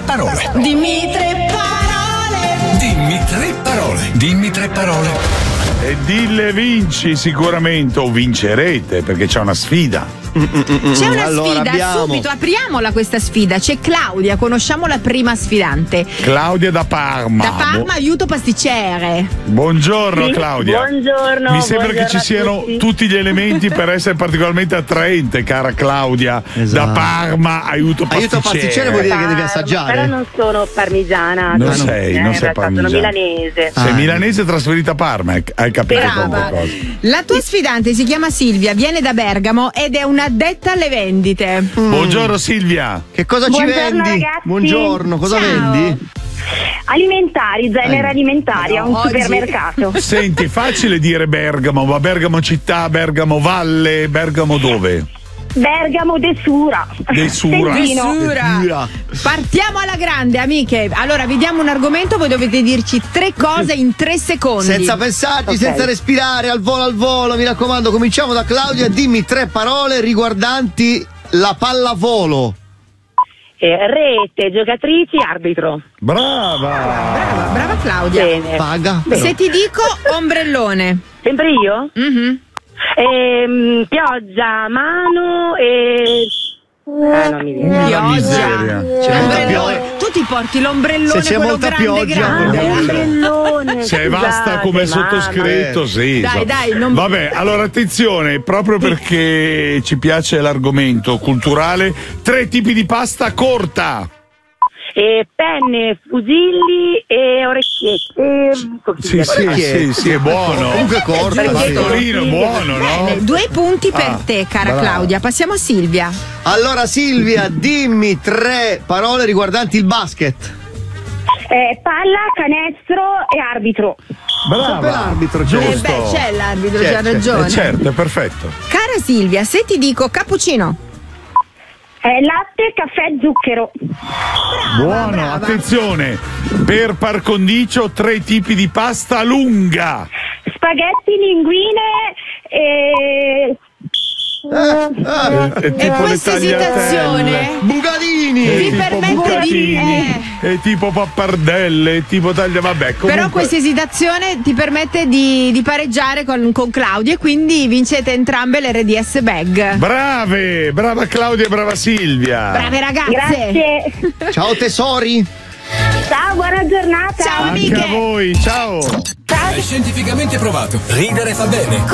parole. Dimmi tre parole. Dimmi tre parole. Dimmi tre parole. E dille vinci sicuramente, o vincerete, perché c'è una sfida. C'è una allora, sfida, subito apriamola questa sfida. C'è Claudia, conosciamo la prima sfidante. Claudia da Parma. Da Parma, aiuto pasticcere. Buongiorno Claudia. Buongiorno. Mi sembra buongiorno che ci siano tutti. tutti gli elementi per essere particolarmente attraente, cara Claudia. Esatto. Da Parma, aiuto pasticcere. vuol dire che devi Però assaggiare. non sono parmigiana. Non sono- sei, non in sei realtà parmigiana. Sono milanese. Sei milanese trasferita a Parma, hai capito Brava. tante cose. La tua sfidante si chiama Silvia, viene da Bergamo ed è un'addetta alle vendite. Buongiorno Silvia. Che cosa ci Buongiorno, vendi? ragazzi. Buongiorno, cosa Ciao. vendi? Alimentari, genere alimentari, a un oggi- supermercato. Senti, è facile dire Bergamo, ma Bergamo città, Bergamo valle, Bergamo dove? Bergamo de Sura. De Sura. Sentino. Sura. Partiamo alla grande, amiche. Allora, vi diamo un argomento, voi dovete dirci tre cose in 3 secondi. Senza pensarci, Ok. senza respirare, al volo, mi raccomando. Cominciamo da Claudia. Dimmi 3 parole riguardanti la pallavolo. Rete, giocatrici, arbitro. Brava. Brava Claudia. Bene. Paga. Se ti dico ombrellone. Sempre io? Mhm. Pioggia, mano e... non mi viene. Una Pioggia. miseria. C'è molta Ombrellone. Tu ti porti l'ombrellone, Se c'è quello molta grande pioggia, grande. Ombrellone, Se basta scusate, come mamma. sottoscritto, sì. Dai, so. dai, non- Vabbè, allora attenzione, proprio perché ci piace l'argomento culturale, 3 tipi di pasta corta. Penne, fusilli e orecchiette. Sì, è buono. Comunque corta. Il sì. pastorino è buono, no? Bene, 2 punti per te, cara brava. Claudia. Passiamo a Silvia. Allora Silvia, dimmi 3 parole riguardanti il basket. Palla, canestro e arbitro. Brava. l'arbitro, giusto. Beh, c'è l'arbitro, C'è, c'ha c'è. ragione. Certo, è perfetto. Cara Silvia, se ti dico cappuccino. Latte, caffè, zucchero. Buono, brava. attenzione. Per par condicio 3 tipi di pasta lunga. Spaghetti, linguine e... È E tipo le questa tagliatelle. esitazione Bugadini. vi tipo permette bucatini, è tipo pappardelle, è tipo taglia, vabbè, comunque. Però questa esitazione ti permette di pareggiare con Claudia e quindi vincete entrambe le RDS bag. Brave, brava Claudia e brava Silvia. Brave ragazze. Grazie. Ciao tesori. Ciao, buona giornata. Ciao Anche amiche. a voi, ciao. È scientificamente provato. Ridere fa bene.